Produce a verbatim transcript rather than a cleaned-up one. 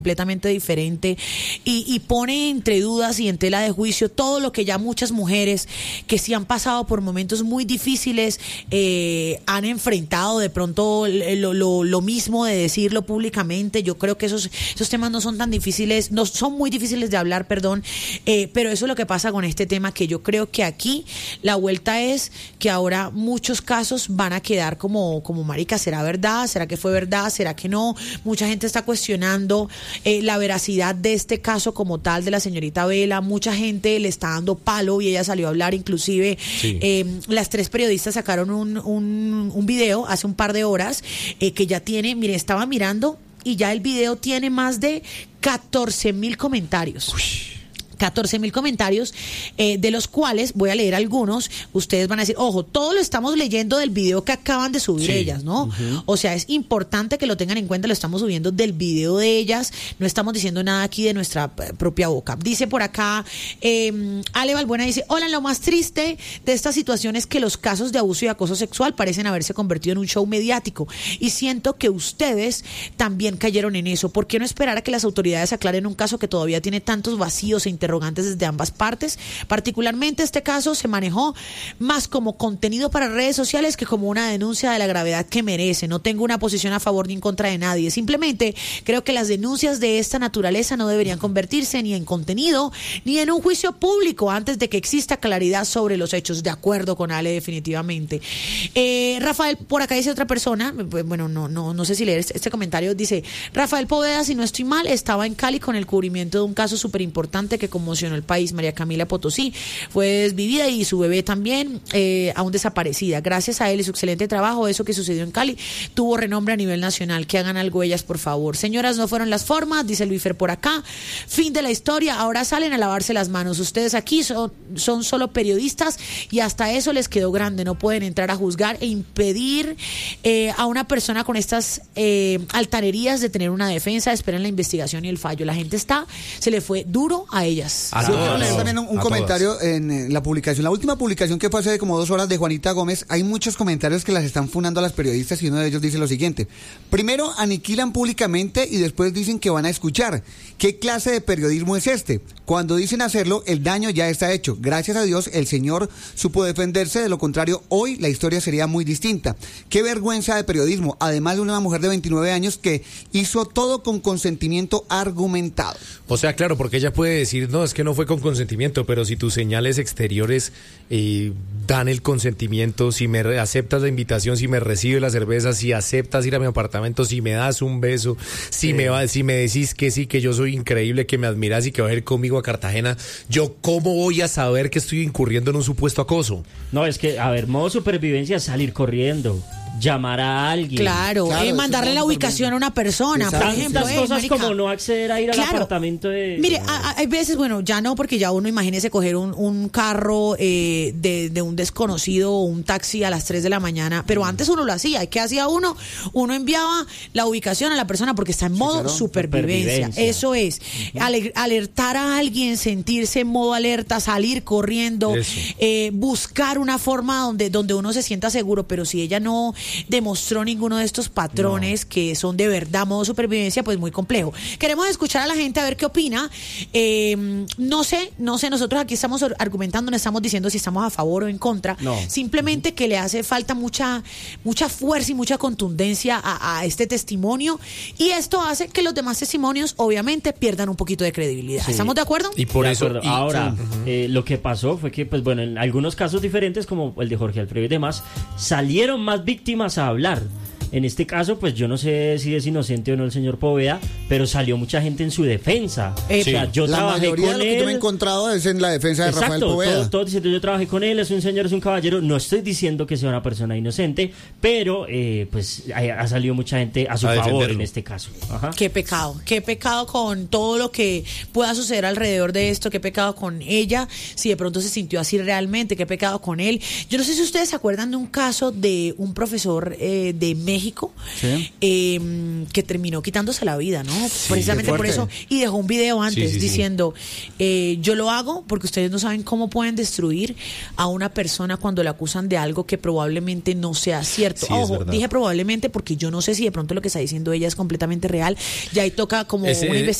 completamente diferente y, y pone entre dudas y en tela de juicio todo lo que ya muchas mujeres que sí han pasado por momentos muy difíciles eh, han enfrentado de pronto lo, lo, lo mismo de decirlo públicamente. Yo creo que esos, esos temas no son tan difíciles, no son muy difíciles de hablar, perdón, eh, pero eso es lo que pasa con este tema, que yo creo que aquí la vuelta es que ahora muchos casos van a quedar como, como marica, ¿será verdad? ¿Será que fue verdad? ¿Será que no? Mucha gente está cuestionando Eh, la veracidad de este caso como tal de la señorita Vela. Mucha gente le está dando palo y ella salió a hablar, inclusive sí. eh, las tres periodistas sacaron un, un, un video hace un par de horas eh, que ya tiene, mire, estaba mirando y ya el video tiene más de catorce mil comentarios. Uy. catorce mil comentarios, eh, de los cuales voy a leer algunos. Ustedes van a decir, ojo, todo lo estamos leyendo del video que acaban de subir sí. ellas, ¿no? Uh-huh. O sea, es importante que lo tengan en cuenta, lo estamos subiendo del video de ellas, no estamos diciendo nada aquí de nuestra propia boca. Dice por acá, eh, Ale Balbuena dice, hola, lo más triste de esta situación es que los casos de abuso y acoso sexual parecen haberse convertido en un show mediático y siento que ustedes también cayeron en eso. ¿Por qué no esperar a que las autoridades aclaren un caso que todavía tiene tantos vacíos e interrogantes desde ambas partes? Particularmente este caso se manejó más como contenido para redes sociales que como una denuncia de la gravedad que merece. No tengo una posición a favor ni en contra de nadie, simplemente creo que las denuncias de esta naturaleza no deberían convertirse ni en contenido ni en un juicio público antes de que exista claridad sobre los hechos. De acuerdo con Ale, definitivamente. eh, Rafael, por acá dice otra persona, bueno, no, no, no sé si leer este, este comentario, dice Rafael Poveda, si no estoy mal, estaba en Cali con el cubrimiento de un caso súper importante que conmocionó el país. María Camila Potosí fue desvivida y su bebé también, eh, aún desaparecida. Gracias a él y su excelente trabajo, eso que sucedió en Cali tuvo renombre a nivel nacional. Que hagan algo ellas, por favor. Señoras, no fueron las formas, dice Luifer por acá. Fin de la historia, ahora salen a lavarse las manos. Ustedes aquí son, son solo periodistas y hasta eso les quedó grande. No pueden entrar a juzgar e impedir eh, a una persona con estas eh, altanerías de tener una defensa. Esperen la investigación y el fallo. La gente está, se le fue duro a ellas. A Yo todas, quiero leer también un, un comentario todas. en, en la publicación, la última publicación que fue hace como dos horas de Juanita Gómez. Hay muchos comentarios que las están funando a las periodistas y uno de ellos dice lo siguiente: primero aniquilan públicamente y después dicen que van a escuchar. ¿Qué clase de periodismo es este? Cuando dicen hacerlo, el daño ya está hecho. Gracias a Dios el señor supo defenderse, de lo contrario hoy la historia sería muy distinta. Qué vergüenza de periodismo, además de una mujer de veintinueve años que hizo todo con consentimiento argumentado. O sea, claro, porque ella puede decir, no, es que no fue con consentimiento, pero si tus señales exteriores eh, dan el consentimiento, si me re- aceptas la invitación, si me recibes la cerveza, si aceptas ir a mi apartamento, si me das un beso, si sí. me va, si me decís que sí, que yo soy increíble, que me admiras y que vas a ir conmigo a Cartagena, yo cómo voy a saber que estoy incurriendo en un supuesto acoso. No, es que, a ver, modo supervivencia es salir corriendo, llamar a alguien. Claro, claro eh, mandarle la ubicación a una persona, exacto. por ejemplo. Tantas eh, cosas marica. como no acceder a ir al claro. apartamento de... Mire, a, a, hay veces, bueno, ya no, porque ya uno, imagínese coger un, un carro eh, de, de un desconocido o un taxi a las tres de la mañana, pero antes uno lo hacía. ¿Y qué hacía uno? Uno enviaba la ubicación a la persona porque está en modo sí, claro. supervivencia. supervivencia. Eso es. Uh-huh. Ale- alertar a alguien, sentirse en modo alerta, salir corriendo, eh, buscar una forma donde, donde uno se sienta seguro, pero si ella no demostró ninguno de estos patrones no. que son de verdad modo supervivencia, pues muy complejo. Queremos escuchar a la gente a ver qué opina. Eh, no sé, no sé, nosotros aquí estamos argumentando, no estamos diciendo si estamos a favor o en contra, no. simplemente uh-huh. que le hace falta mucha, mucha fuerza y mucha contundencia a, a este testimonio, y esto hace que los demás testimonios obviamente pierdan un poquito de credibilidad. Sí. ¿Estamos de acuerdo? Y por de eso y, ahora uh-huh. eh, lo que pasó fue que, pues bueno, en algunos casos diferentes, como el de Jorge Alfredo y demás, salieron más víctimas a hablar. En este caso, pues yo no sé si es inocente o no el señor Poveda, pero salió mucha gente en su defensa. Eh, o sea, yo la trabajé mayoría con de lo que él. yo me he encontrado es en la defensa de Exacto, Rafael Poveda. Todo, todo diciendo, yo trabajé con él, es un señor, es un caballero. No estoy diciendo que sea una persona inocente, pero eh, pues ha, ha salido mucha gente a su a favor defenderlo. En este caso. Ajá. Qué pecado, qué pecado con todo lo que pueda suceder alrededor de esto, qué pecado con ella, si de pronto se sintió así realmente, qué pecado con él. Yo no sé si ustedes se acuerdan de un caso de un profesor eh, de México México, Sí. eh, que terminó quitándose la vida, ¿no? Precisamente qué por eso. fuerte. Y dejó un video antes Sí, sí, sí. diciendo, eh, yo lo hago porque ustedes no saben cómo pueden destruir a una persona cuando la acusan de algo que probablemente no sea cierto. Sí, es Ojo, verdad. dije probablemente porque yo no sé si de pronto lo que está diciendo ella es completamente real. Ya ahí toca como Ese- una investigación